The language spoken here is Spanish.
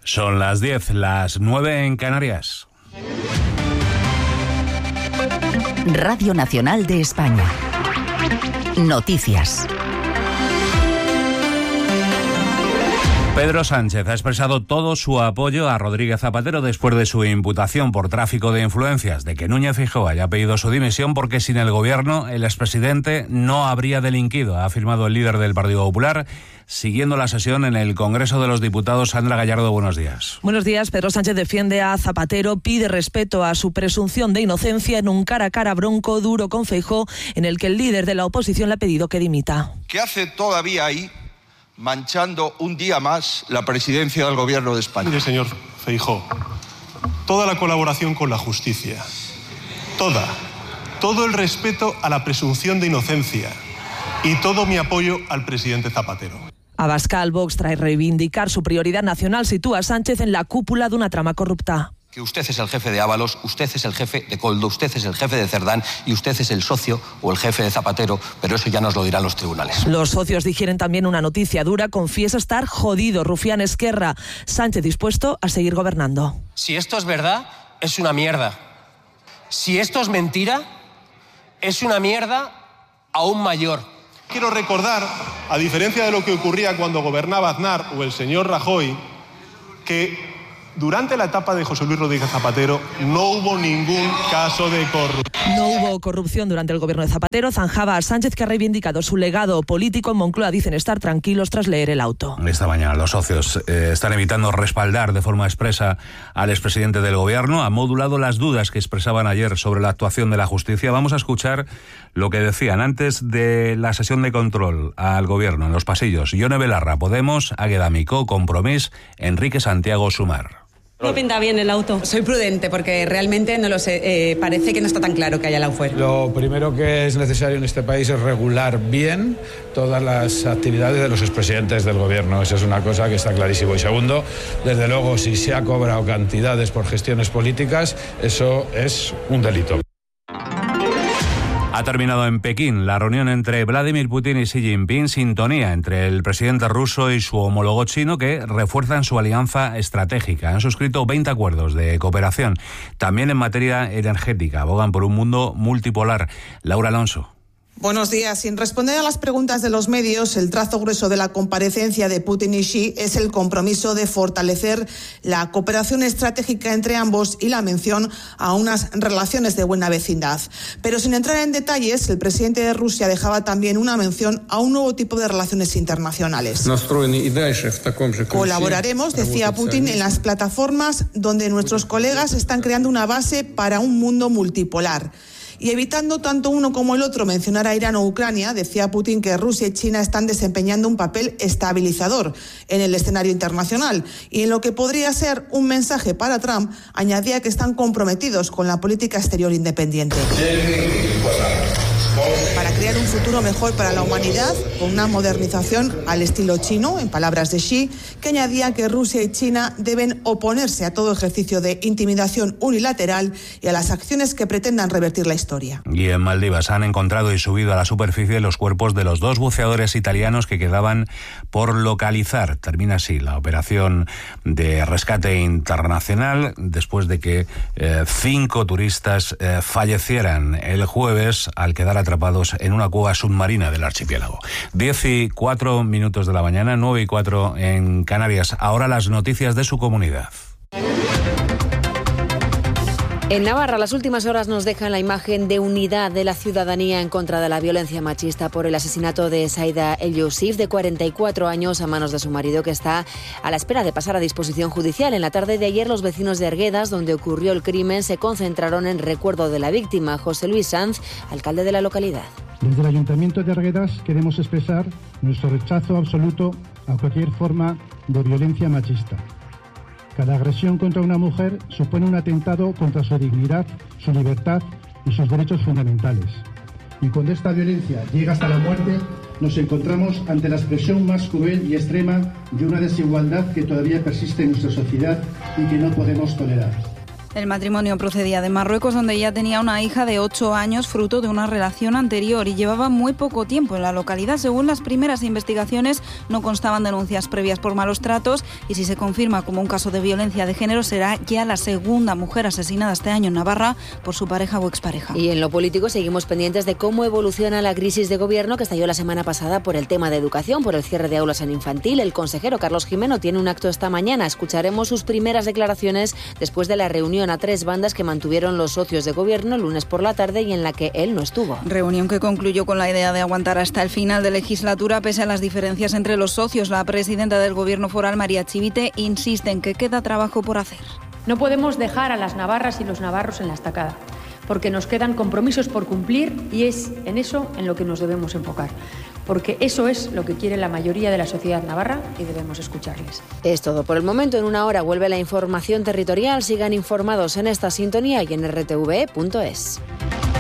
Son las 10, las 9 en Canarias. Radio Nacional de España. Noticias. Pedro Sánchez ha expresado todo su apoyo a Rodríguez Zapatero después de su imputación por tráfico de influencias, de que Núñez Feijóo haya pedido su dimisión porque sin el gobierno el expresidente no habría delinquido, ha afirmado el líder del Partido Popular, siguiendo la sesión en el Congreso de los Diputados. Sandra Gallardo, buenos días. Buenos días. Pedro Sánchez defiende a Zapatero, pide respeto a su presunción de inocencia en un cara a cara bronco, duro con Feijóo, en el que el líder de la oposición le ha pedido que dimita. ¿Qué hace todavía ahí, manchando un día más la presidencia del Gobierno de España? Mire, señor Feijóo, toda la colaboración con la justicia, todo el respeto a la presunción de inocencia y todo mi apoyo al presidente Zapatero. Abascal, Vox, tras reivindicar su prioridad nacional, sitúa a Sánchez en la cúpula de una trama corrupta. Que usted es el jefe de Ábalos, usted es el jefe de Koldo, usted es el jefe de Cerdán y usted es el socio o el jefe de Zapatero, pero eso ya nos lo dirán los tribunales. Los socios digieren también una noticia dura, confiesa estar jodido. Rufián Esquerra, Sánchez dispuesto a seguir gobernando. Si esto es verdad, es una mierda. Si esto es mentira, es una mierda aún mayor. Quiero recordar, a diferencia de lo que ocurría cuando gobernaba Aznar o el señor Rajoy, que durante la etapa de José Luis Rodríguez Zapatero no hubo ningún caso de corrupción. No hubo corrupción durante el gobierno de Zapatero. Zanjaba a Sánchez, que ha reivindicado su legado político. En Moncloa dicen estar tranquilos tras leer el auto. Esta mañana los socios están evitando respaldar de forma expresa al expresidente del gobierno. Ha modulado las dudas que expresaban ayer sobre la actuación de la justicia. Vamos a escuchar lo que decían antes de la sesión de control al gobierno en los pasillos. Ione Belarra, Podemos, Águeda Micó, Compromís, Enrique Santiago, Sumar. No pinta bien el auto. Soy prudente porque realmente no lo sé. Parece que no está tan claro que haya el fuera. Lo primero que es necesario en este país es regular bien todas las actividades de los expresidentes del gobierno. Esa es una cosa que está clarísimo. Y segundo, desde luego, si se ha cobrado cantidades por gestiones políticas, eso es un delito. Ha terminado en Pekín la reunión entre Vladimir Putin y Xi Jinping, sintonía entre el presidente ruso y su homólogo chino que refuerzan su alianza estratégica. Han suscrito 20 acuerdos de cooperación, también en materia energética. Abogan por un mundo multipolar. Laura Alonso. Buenos días. Sin responder a las preguntas de los medios, el trazo grueso de la comparecencia de Putin y Xi es el compromiso de fortalecer la cooperación estratégica entre ambos y la mención a unas relaciones de buena vecindad. Pero sin entrar en detalles, el presidente de Rusia dejaba también una mención a un nuevo tipo de relaciones internacionales. Colaboraremos, decía Putin, en las plataformas donde nuestros colegas están creando una base para un mundo multipolar. Y evitando tanto uno como el otro mencionar a Irán o Ucrania, decía Putin que Rusia y China están desempeñando un papel estabilizador en el escenario internacional. Y en lo que podría ser un mensaje para Trump, añadía que están comprometidos con la política exterior independiente. Para crear un futuro mejor para la humanidad, con una modernización al estilo chino, en palabras de Xi, que añadía que Rusia y China deben oponerse a todo ejercicio de intimidación unilateral y a las acciones que pretendan revertir la historia. Y en Maldivas han encontrado y subido a la superficie los cuerpos de los 2 buceadores italianos que quedaban por localizar. Termina así la operación de rescate internacional después de que 5 turistas fallecieran el jueves al quedar atrapados en una cueva submarina del archipiélago. 10:04 de la mañana, 9:04 en Canarias. Ahora las noticias de su comunidad. En Navarra, las últimas horas nos dejan la imagen de unidad de la ciudadanía en contra de la violencia machista por el asesinato de Saida El Yousif, de 44 años, a manos de su marido, que está a la espera de pasar a disposición judicial. En la tarde de ayer, los vecinos de Arguedas, donde ocurrió el crimen, se concentraron en recuerdo de la víctima. José Luis Sanz, alcalde de la localidad. Desde el Ayuntamiento de Arguedas queremos expresar nuestro rechazo absoluto a cualquier forma de violencia machista. Cada agresión contra una mujer supone un atentado contra su dignidad, su libertad y sus derechos fundamentales. Y cuando esta violencia llega hasta la muerte, nos encontramos ante la expresión más cruel y extrema de una desigualdad que todavía persiste en nuestra sociedad y que no podemos tolerar. El matrimonio procedía de Marruecos, donde ella tenía una hija de 8 años, fruto de una relación anterior, y llevaba muy poco tiempo en la localidad. Según las primeras investigaciones, no constaban denuncias previas por malos tratos, y si se confirma como un caso de violencia de género, será ya la segunda mujer asesinada este año en Navarra por su pareja o expareja. Y en lo político seguimos pendientes de cómo evoluciona la crisis de gobierno que estalló la semana pasada por el tema de educación, por el cierre de aulas en infantil. El consejero Carlos Gimeno tiene un acto esta mañana. Escucharemos sus primeras declaraciones después de la reunión a 3 bandas que mantuvieron los socios de gobierno el lunes por la tarde y en la que él no estuvo. Reunión que concluyó con la idea de aguantar hasta el final de legislatura pese a las diferencias entre los socios. La presidenta del gobierno foral, María Chivite, insiste en que queda trabajo por hacer. No podemos dejar a las navarras y los navarros en la estacada, porque nos quedan compromisos por cumplir y es en eso en lo que nos debemos enfocar. Porque eso es lo que quiere la mayoría de la sociedad navarra y debemos escucharles. Es todo por el momento. En una hora vuelve la información territorial. Sigan informados en esta sintonía y en rtve.es.